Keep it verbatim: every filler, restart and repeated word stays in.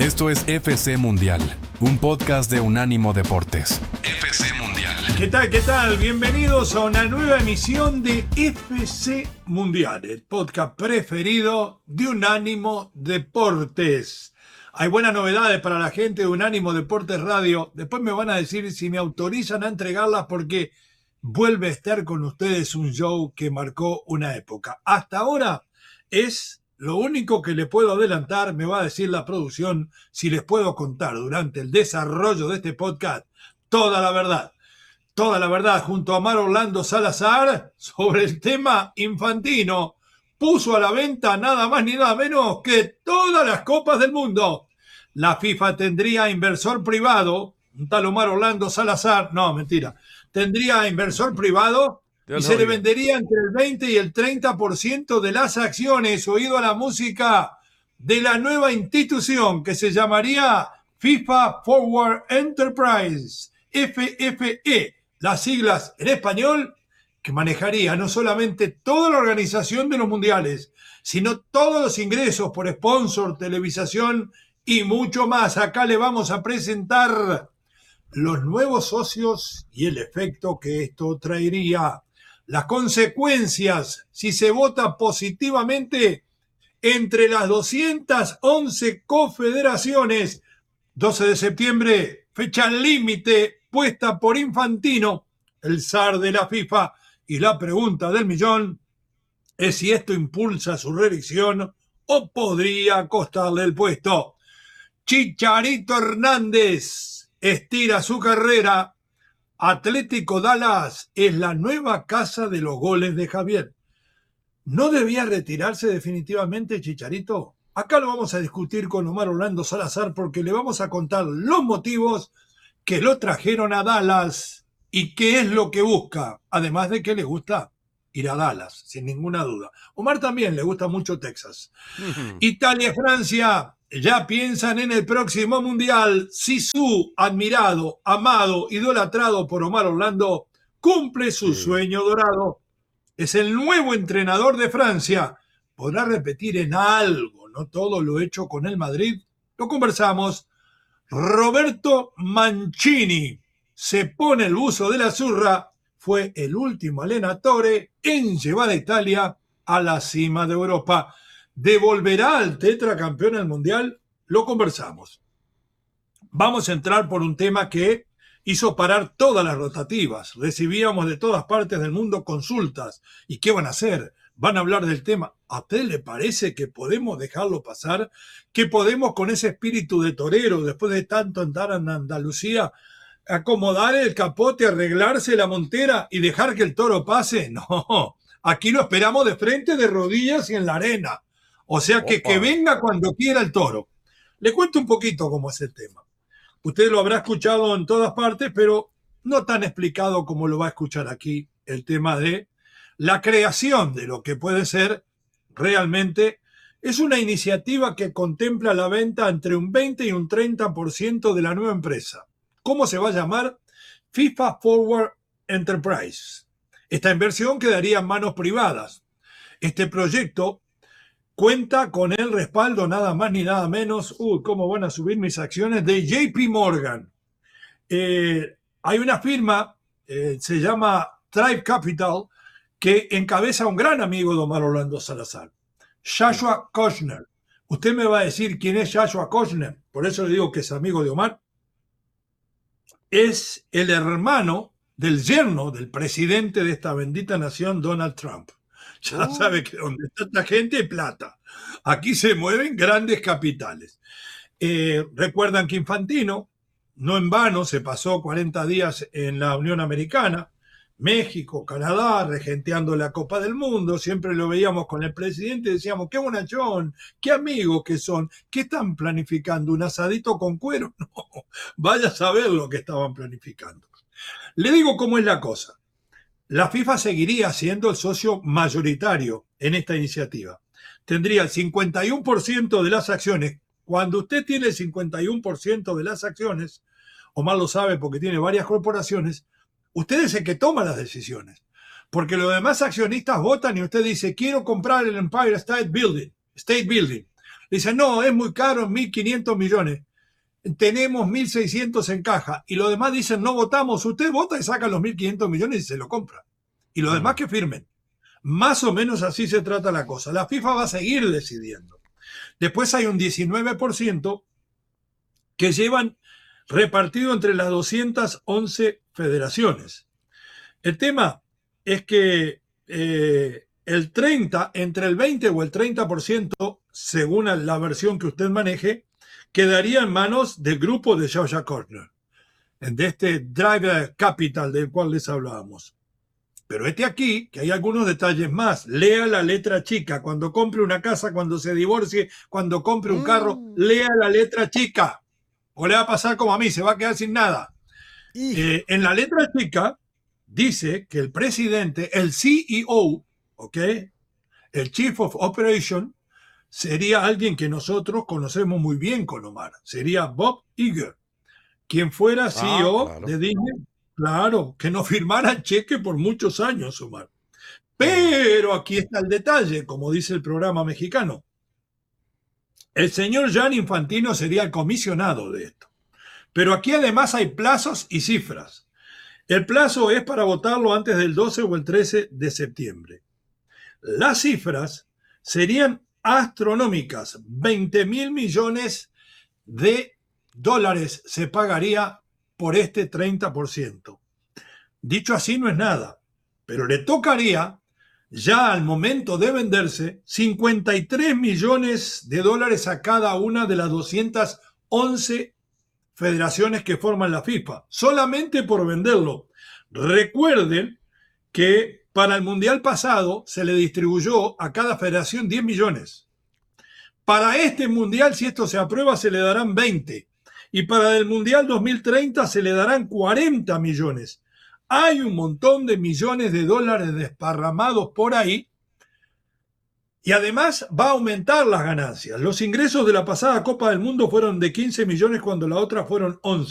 Esto es F C Mundial, un podcast de Unánimo Deportes. F C Mundial. ¿Qué tal? ¿Qué tal? Bienvenidos a una nueva emisión de F C Mundial, el podcast preferido de Unánimo Deportes. Hay buenas novedades para la gente de Unánimo Deportes Radio. Después me van a decir si me autorizan a entregarlas porque vuelve a estar con ustedes un show que marcó una época. Hasta ahora es lo único que le puedo adelantar, me va a decir la producción, si les puedo contar durante el desarrollo de este podcast toda la verdad. Toda la verdad junto a Omar Orlando Salazar sobre el tema Infantino. Puso a la venta nada más ni nada menos que todas las copas del mundo. La FIFA tendría inversor privado, un tal Omar Orlando Salazar, no, mentira, tendría inversor privado y se le vendería entre el veinte y el treinta por ciento de las acciones, oído a la música, de la nueva institución que se llamaría FIFA Forward Enterprise, F F E, las siglas en español, que manejaría no solamente toda la organización de los mundiales, sino todos los ingresos por sponsor, televisación y mucho más. Acá le vamos a presentar los nuevos socios y el efecto que esto traería. Las consecuencias si se vota positivamente entre las doscientas once confederaciones. doce de septiembre, fecha límite puesta por Infantino, el zar de la FIFA. Y la pregunta del millón es si esto impulsa su reelección o podría costarle el puesto. Chicharito Hernández estira su carrera. Atlético Dallas es la nueva casa de los goles de Javier. ¿No debía retirarse definitivamente Chicharito? Acá lo vamos a discutir con Omar Orlando Salazar porque le vamos a contar los motivos que lo trajeron a Dallas y qué es lo que busca, además de que le gusta ir a Dallas, sin ninguna duda. Omar también le gusta mucho Texas. Uh-huh. Italia y Francia ya piensan en el próximo Mundial. Zizou, admirado, amado, idolatrado por Omar Orlando, cumple su sí. sueño dorado. Es el nuevo entrenador de Francia. ¿Podrá repetir en algo, no todo lo hecho con el Madrid? Lo conversamos. Roberto Mancini se pone el buzo de la zurra. Fue el último allenatore en llevar a Italia a la cima de Europa. ¿Devolverá al tetracampeón al Mundial? Lo conversamos. Vamos a entrar por un tema que hizo parar todas las rotativas. Recibíamos de todas partes del mundo consultas. ¿Y qué van a hacer? ¿Van a hablar del tema? ¿A usted le parece que podemos dejarlo pasar? ¿Que podemos con ese espíritu de torero, después de tanto andar en Andalucía, acomodar el capote, arreglarse la montera y dejar que el toro pase? No, aquí lo esperamos de frente, de rodillas y en la arena. O sea que, que venga cuando quiera el toro. Le cuento un poquito cómo es el tema. Usted lo habrá escuchado en todas partes, pero no tan explicado como lo va a escuchar aquí, el tema de la creación de lo que puede ser realmente. Es una iniciativa que contempla la venta entre un veinte y un treinta por ciento de la nueva empresa. ¿Cómo se va a llamar? FIFA Forward Enterprise. Esta inversión quedaría en manos privadas. Este proyecto cuenta con el respaldo nada más ni nada menos, uy, cómo van a subir mis acciones, de J P Morgan. Eh, hay una firma, eh, se llama Tribe Capital, que encabeza a un gran amigo de Omar Orlando Salazar, Joshua Kushner. Usted me va a decir quién es Joshua Kushner, por eso le digo que es amigo de Omar. Es el hermano del yerno del presidente de esta bendita nación, Donald Trump. Ya oh. sabe que donde está esta gente hay plata. Aquí se mueven grandes capitales. Eh, recuerdan que Infantino, no en vano, se pasó cuarenta días en la Unión Americana, México, Canadá, regenteando la Copa del Mundo. Siempre lo veíamos con el presidente y decíamos, qué bonachón, qué amigos que son. ¿Qué están planificando? ¿Un asadito con cuero? No, vaya a saber lo que estaban planificando. Le digo cómo es la cosa. La FIFA seguiría siendo el socio mayoritario en esta iniciativa. Tendría el cincuenta y uno por ciento de las acciones. Cuando usted tiene el cincuenta y uno por ciento de las acciones, Omar lo sabe porque tiene varias corporaciones, usted es el que toma las decisiones. Porque los demás accionistas votan y usted dice, quiero comprar el Empire State Building. State Building. Dicen, no, es muy caro, mil quinientos millones. Tenemos mil seiscientos en caja. Y los demás dicen, no votamos. Usted vota y saca los mil quinientos millones y se lo compra. Y los demás que firmen. Más o menos así se trata la cosa. La FIFA va a seguir decidiendo. Después hay un diecinueve por ciento que llevan repartido entre las doscientas once federaciones. El tema es que eh, el treinta, entre el veinte o el treinta por ciento, según la versión que usted maneje, quedaría en manos del grupo de Georgia Corner, de este Drive Capital del cual les hablábamos. Pero este aquí, que hay algunos detalles más. Lea la letra chica. Cuando compre una casa, cuando se divorcie, cuando compre un carro, mm. lea la letra chica. O le va a pasar como a mí, se va a quedar sin nada. Eh, en la letra chica dice que el presidente, el C E O, ¿ok? El Chief of Operation, sería alguien que nosotros conocemos muy bien con Omar. Sería Bob Iger, quien fuera C E O ah, claro. de Disney. Claro, que no firmara cheque por muchos años, Omar. Pero aquí está el detalle, como dice el programa mexicano. El señor Gianni Infantino sería el comisionado de esto. Pero aquí además hay plazos y cifras. El plazo es para votarlo antes del doce o el trece de septiembre. Las cifras serían astronómicas. veinte mil millones de dólares se pagaría por este treinta por ciento. Dicho así no es nada, pero le tocaría ya al momento de venderse cincuenta y tres millones de dólares a cada una de las doscientas once federaciones que forman la FIFA, solamente por venderlo. Recuerden que para el Mundial pasado se le distribuyó a cada federación diez millones. Para este Mundial, si esto se aprueba, se le darán veinte. Y para el Mundial dos mil treinta se le darán cuarenta millones. Hay un montón de millones de dólares desparramados por ahí y además va a aumentar las ganancias. Los ingresos de la pasada Copa del Mundo fueron de quince millones cuando la otra fueron once.